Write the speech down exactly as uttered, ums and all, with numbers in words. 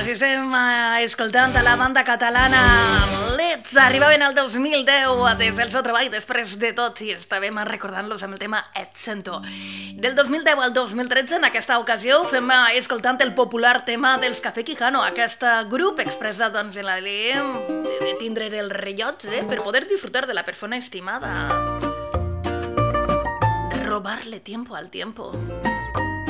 Així estem eh, escoltant a la banda catalana Let's. Arribaven al dos mil deu des del seu treball després de tot i estàvem recordant-los amb el tema Et Sento. Del dos mil deu al dos mil tretze, en aquesta ocasió, fem eh, escoltant el popular tema dels Café Quijano. Aquest grup expressa doncs, en la idea de tindre el rellotge per poder disfrutar de la persona estimada. De robarle tiempo al tiempo.